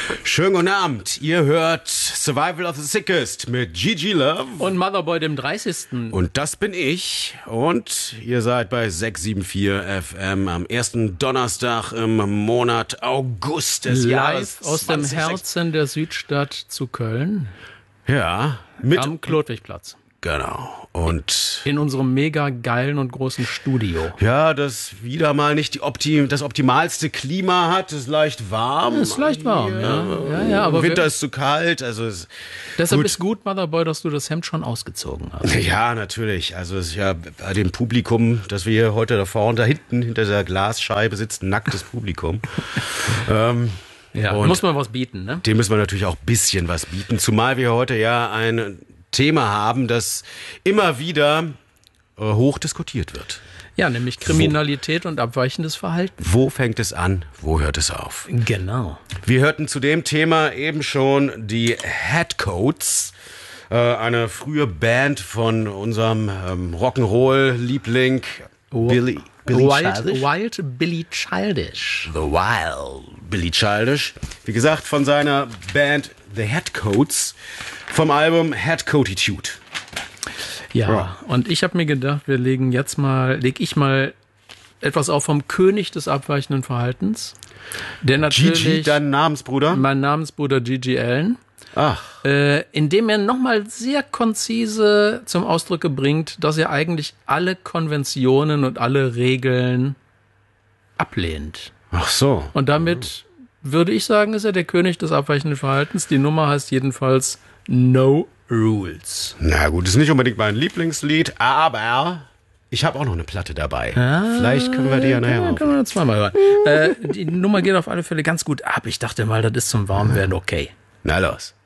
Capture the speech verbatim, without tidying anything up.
Schönen guten Abend. Ihr hört Survival of the Sickest mit Gigi Love. Und Motherboy dem dreißigsten Und das bin ich. Und ihr seid bei sechs sieben vier F M am ersten Donnerstag im Monat August des Jahres live aus dem Herzen der Südstadt zu Köln. Ja, mit am Klotwigplatz. Genau. Und in unserem mega geilen und großen Studio. Ja, das wieder mal nicht die Opti- das optimalste Klima hat. Es ist leicht warm. Es ist leicht warm, ja. ja, ja aber Winter wir, ist zu kalt. Also es deshalb gut. ist gut, Motherboy, dass du das Hemd schon ausgezogen hast. Ja, natürlich. Also es ist ja bei dem Publikum, das wir hier heute da vorne, da hinten, hinter dieser Glasscheibe sitzt, ein nacktes Publikum. ähm, ja, muss man was bieten, ne? Dem müssen wir natürlich auch ein bisschen was bieten. Zumal wir heute ja ein Thema haben, das immer wieder äh, hoch diskutiert wird. Ja, nämlich Kriminalität Wo? und abweichendes Verhalten. Wo fängt es an? Wo hört es auf? Genau. Wir hörten zu dem Thema eben schon die Headcoats, äh, eine frühe Band von unserem ähm, Rock'n'Roll-Liebling Billy, Billy Wild, Childish. Wild Billy Childish. The Wild Billy Childish. Wie gesagt, von seiner Band The Headcoats vom Album Headcoatitude. Ja, ja, und ich habe mir gedacht, wir legen jetzt mal, leg ich mal etwas auf vom König des abweichenden Verhaltens. Der natürlich Gigi, dein Namensbruder? Mein Namensbruder Gigi Allen. Ach. Äh, indem er nochmal sehr konzise zum Ausdruck bringt, dass er eigentlich alle Konventionen und alle Regeln ablehnt. Ach so. Und damit würde ich sagen, ist er der König des abweichenden Verhaltens. Die Nummer heißt jedenfalls No Rules. Na gut, ist nicht unbedingt mein Lieblingslied, aber ich habe auch noch eine Platte dabei. Ah, Vielleicht können wir die ja nachher ja, können wir zweimal hören. äh, die Nummer geht auf alle Fälle ganz gut ab. Ich dachte mal, das ist zum Warmwerden okay. Na los.